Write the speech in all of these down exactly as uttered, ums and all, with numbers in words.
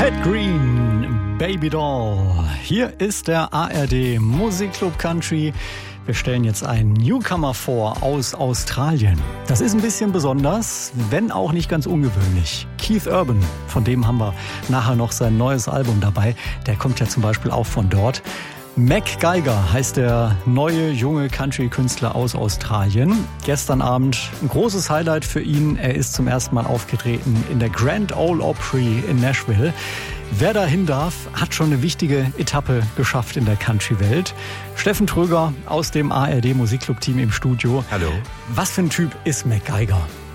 Ed Green, Baby Doll. Hier ist der A R D Musikclub Country. Wir stellen jetzt einen Newcomer vor aus Australien. Das ist ein bisschen besonders, wenn auch nicht ganz ungewöhnlich. Keith Urban, von dem haben wir nachher noch sein neues Album dabei. Der kommt ja zum Beispiel auch von dort. Mac Geiger heißt der neue, junge Country-Künstler aus Australien. Gestern Abend ein großes Highlight für ihn. Er ist zum ersten Mal aufgetreten in der Grand Ole Opry in Nashville. Wer dahin darf, hat schon eine wichtige Etappe geschafft in der Country-Welt. Steffen Tröger aus dem A R D Musikclub-Team im Studio. Hallo. Was für ein Typ ist Mac Geiger?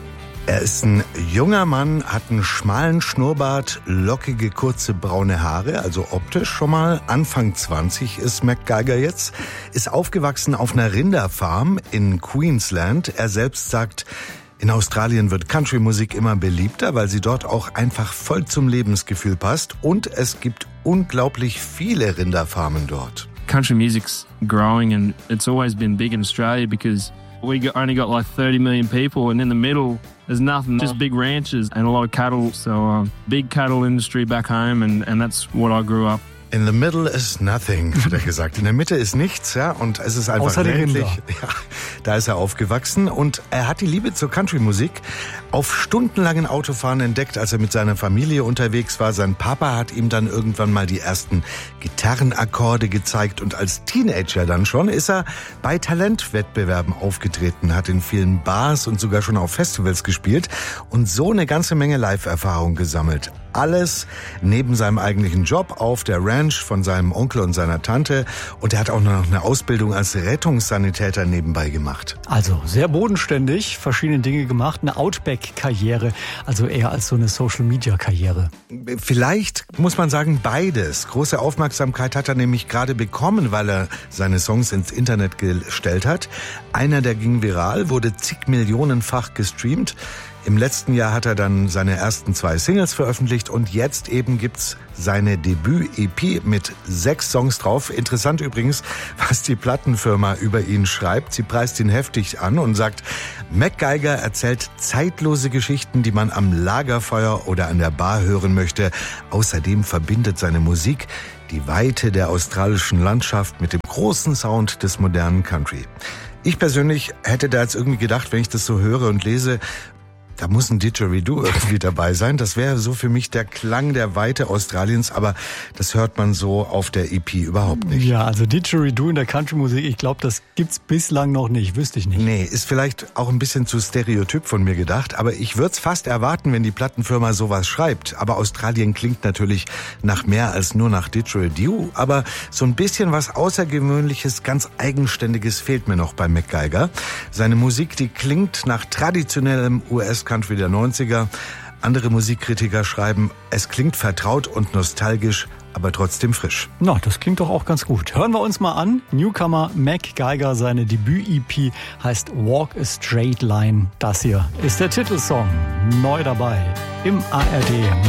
Er ist ein junger Mann, hat einen schmalen Schnurrbart, lockige, kurze braune Haare, also optisch schon mal Anfang zwanzig ist Mac Geiger jetzt, ist aufgewachsen auf einer Rinderfarm in Queensland. Er selbst sagt, in Australien wird Country-Musik immer beliebter, weil sie dort auch einfach voll zum Lebensgefühl passt und es gibt unglaublich viele Rinderfarmen dort. Country music's growing and it's always been big in Australia because we only got like thirty million people, and in the middle, there's nothing, just big ranches and a lot of cattle. So um, big cattle industry back home, and, and that's what I grew up. In the middle is nothing, hat er gesagt. In der Mitte ist nichts, ja, und es ist einfach ländlich. Ja, da ist er aufgewachsen und er hat die Liebe zur Country-Musik auf stundenlangen Autofahren entdeckt, als er mit seiner Familie unterwegs war. Sein Papa hat ihm dann irgendwann mal die ersten Gitarrenakkorde gezeigt und als Teenager dann schon ist er bei Talentwettbewerben aufgetreten, hat in vielen Bars und sogar schon auf Festivals gespielt und so eine ganze Menge Live-Erfahrung gesammelt. Alles neben seinem eigentlichen Job auf der Ranch von seinem Onkel und seiner Tante. Und er hat auch noch eine Ausbildung als Rettungssanitäter nebenbei gemacht. Also sehr bodenständig, verschiedene Dinge gemacht, eine Outback-Karriere, also eher als so eine Social-Media-Karriere. Vielleicht muss man sagen beides. Große Aufmerksamkeit hat er nämlich gerade bekommen, weil er seine Songs ins Internet gestellt hat. Einer, der ging viral, wurde zig millionenfach gestreamt. Im letzten Jahr hat er dann seine ersten zwei Singles veröffentlicht und jetzt eben gibt's seine Debüt-E P mit sechs Songs drauf. Interessant übrigens, was die Plattenfirma über ihn schreibt. Sie preist ihn heftig an und sagt, Mac Geiger erzählt zeitlose Geschichten, die man am Lagerfeuer oder an der Bar hören möchte. Außerdem verbindet seine Musik die Weite der australischen Landschaft mit dem großen Sound des modernen Country. Ich persönlich hätte da jetzt irgendwie gedacht, wenn ich das so höre und lese, da muss ein Didgeridoo irgendwie dabei sein. Das wäre so für mich der Klang der Weite Australiens, aber das hört man so auf der E P überhaupt nicht. Ja, also Didgeridoo in der Country-Musik, ich glaube, das gibt's bislang noch nicht, wüsste ich nicht. Nee, ist vielleicht auch ein bisschen zu stereotyp von mir gedacht, aber ich würde es fast erwarten, wenn die Plattenfirma sowas schreibt. Aber Australien klingt natürlich nach mehr als nur nach Didgeridoo, aber so ein bisschen was Außergewöhnliches, ganz Eigenständiges fehlt mir noch bei Mac Geiger. Seine Musik, die klingt nach traditionellem U S Country der neunziger. Andere Musikkritiker schreiben, es klingt vertraut und nostalgisch, aber trotzdem frisch. Na, das klingt doch auch ganz gut. Hören wir uns mal an. Newcomer Mac Geiger, seine Debüt-E P heißt Walk a Straight Line. Das hier ist der Titelsong. Neu dabei im A R D